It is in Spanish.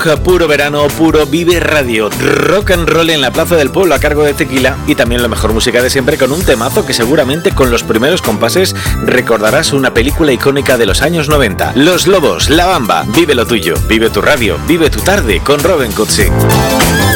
Puro verano, puro Vive Radio, rock and roll en la Plaza del Pueblo a cargo de Tequila y también la mejor música de siempre con un temazo que seguramente con los primeros compases recordarás una película icónica de los años 90. Los Lobos, La Bamba, vive lo tuyo, vive tu radio, vive tu tarde con Robin Cutsi.